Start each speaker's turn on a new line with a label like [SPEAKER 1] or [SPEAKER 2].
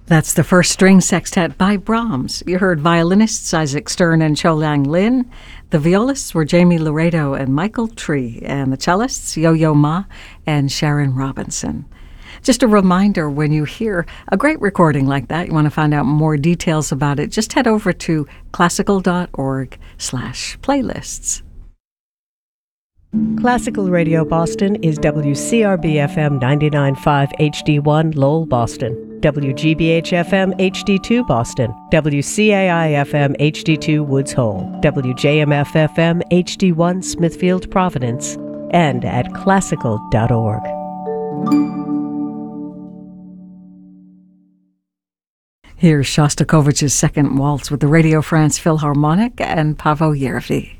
[SPEAKER 1] That's the first string sextet by Brahms. You heard violinists Isaac Stern and Cho Lang Lin. The violists were Jamie Laredo and Michael Tree, and the cellists Yo-Yo Ma and Sharon Robinson. Just a reminder, when you hear a great recording like that, you want to find out more details about it, just head over to classical.org/playlists.
[SPEAKER 2] Classical Radio Boston is WCRB-FM 99.5 HD1 Lowell, Boston, WGBH-FM HD2 Boston, WCAI-FM HD2 Woods Hole, WJMF-FM HD1 Smithfield, Providence, and at classical.org.
[SPEAKER 1] Here's Shostakovich's Second Waltz with the Radio France Philharmonic and Paavo Järvi.